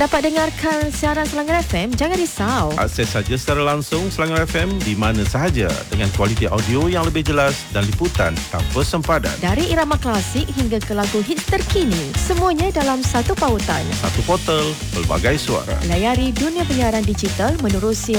Dapat dengarkan siaran Selangor FM, jangan risau. Akses saja secara langsung Selangor FM di mana sahaja dengan kualiti audio yang lebih jelas dan liputan tanpa sempadan. Dari irama klasik hingga ke lagu hits terkini, semuanya dalam satu pautan. Satu portal, pelbagai suara. Layari dunia penyiaran digital menerusi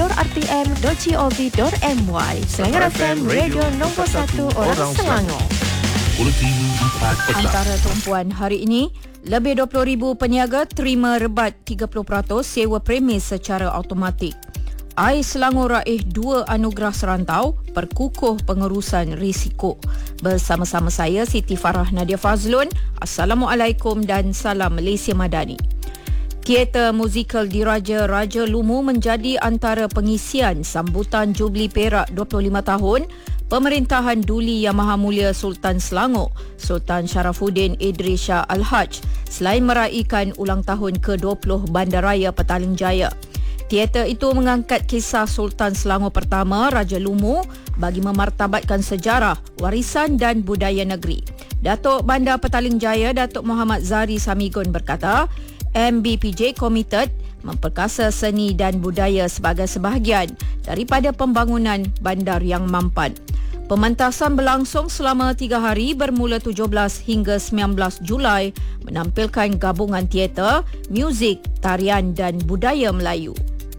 radio.rtm.gov.my. Selangor FM, radio nombor 1 orang Selangor. Buletin 4 petang. Antara tumpuan hari ini, lebih 20,000 peniaga terima rebat 30% sewa premis secara automatik. AIS Selangor raih 2 anugerah serantau, perkukuh pengurusan risiko. Bersama-sama saya Siti Farah Nadia Fazlun. Assalamualaikum dan salam Malaysia Madani. Teater musikal Diraja Raja Lumu menjadi antara pengisian sambutan Jubli Perak 25 tahun Pemerintahan Duli Yang Maha Mulia Sultan Selangor, Sultan Sharafuddin Idris Shah Al-Haj, selain meraihkan ulang tahun ke-20 Bandaraya Petaling Jaya. Teater itu mengangkat kisah Sultan Selangor pertama, Raja Lumu, bagi memartabatkan sejarah, warisan dan budaya negeri. Datuk Bandar Petaling Jaya, Datuk Muhammad Zari Samigun berkata, MBPJ komited memperkasa seni dan budaya sebagai sebahagian daripada pembangunan bandar yang mampan. Pementasan berlangsung selama 3 hari bermula 17 hingga 19 Julai menampilkan gabungan teater, muzik, tarian dan budaya Melayu.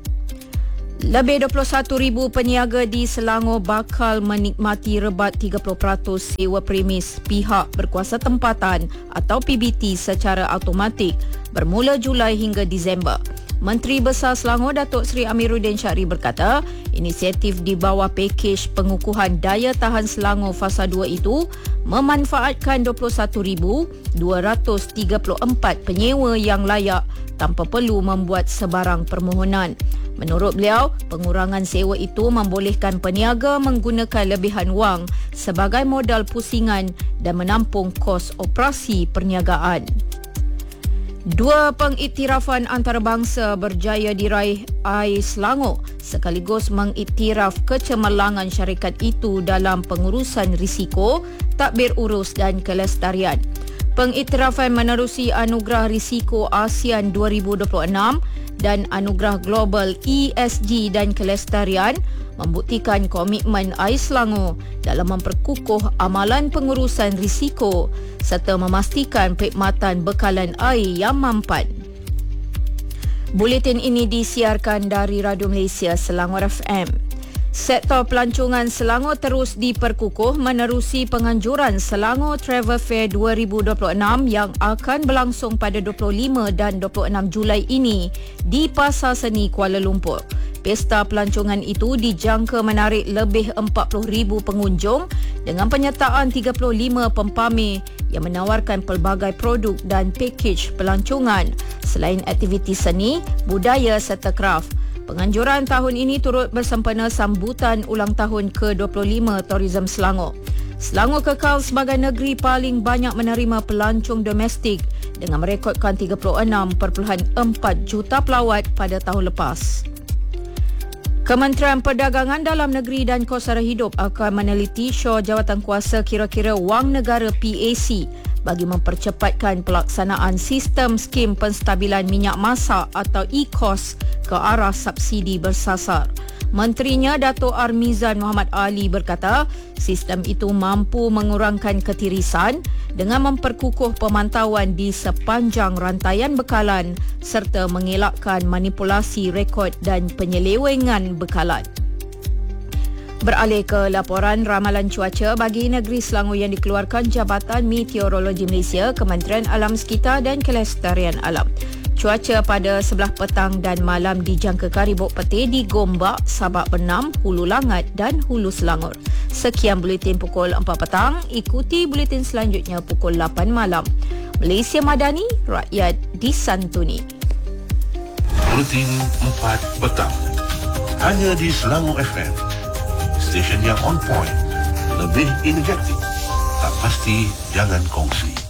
Lebih 21,000 peniaga di Selangor bakal menikmati rebat 30% sewa premis pihak berkuasa tempatan atau PBT secara automatik bermula Julai hingga Disember. Menteri Besar Selangor Datuk Seri Amiruddin Syari berkata, inisiatif di bawah pakej pengukuhan daya tahan Selangor Fasa 2 itu memanfaatkan 21,234 penyewa yang layak tanpa perlu membuat sebarang permohonan. Menurut beliau, pengurangan sewa itu membolehkan peniaga menggunakan lebihan wang sebagai modal pusingan dan menampung kos operasi perniagaan. 2 pengiktirafan antarabangsa berjaya diraih AIS Selangor sekaligus mengiktiraf kecemerlangan syarikat itu dalam pengurusan risiko, tadbir urus dan kelestarian. Pengiktirafan menerusi Anugerah Risiko ASEAN 2026 dan Anugerah Global ESG dan Kelestarian membuktikan komitmen AIS Selangor dalam memperkukuh amalan pengurusan risiko serta memastikan perkhidmatan bekalan air yang mampan. Buletin ini disiarkan dari Radio Malaysia Selangor FM. Sektor pelancongan Selangor terus diperkukuh menerusi penganjuran Selangor Travel Fair 2026 yang akan berlangsung pada 25 dan 26 Julai ini di Pasar Seni Kuala Lumpur. Pesta pelancongan itu dijangka menarik lebih 40,000 pengunjung dengan penyertaan 35 pempamer yang menawarkan pelbagai produk dan pakej pelancongan selain aktiviti seni, budaya serta kraf. Penganjuran tahun ini turut bersempena sambutan ulang tahun ke-25 Tourism Selangor. Selangor kekal sebagai negeri paling banyak menerima pelancong domestik dengan merekodkan 36.4 juta pelawat pada tahun lepas. Kementerian Perdagangan Dalam Negeri dan Kos Sara Hidup akan meneliti syur jawatankuasa kira-kira wang negara PAC bagi mempercepatkan pelaksanaan sistem skim penstabilan minyak masak atau e-KOS ke arah subsidi bersasar. Menterinya Dato' Armizan Muhammad Ali berkata, sistem itu mampu mengurangkan ketirisan dengan memperkukuh pemantauan di sepanjang rantaian bekalan serta mengelakkan manipulasi rekod dan penyelewengan bekalan. Beralih ke laporan ramalan cuaca bagi negeri Selangor yang dikeluarkan Jabatan Meteorologi Malaysia, Kementerian Alam Sekitar dan Kelestarian Alam. Cuaca pada sebelah petang dan malam dijangkakan ribut petir di Gombak, Sabak Bernam, Hulu Langat dan Hulu Selangor. Sekian buletin pukul 4 petang, ikuti buletin selanjutnya pukul 8 malam. Malaysia Madani, rakyat disantuni. Buletin 4 petang. Hanya di Selangor FM. Stesen yang on point, lebih energetik, tak pasti jangan kongsi.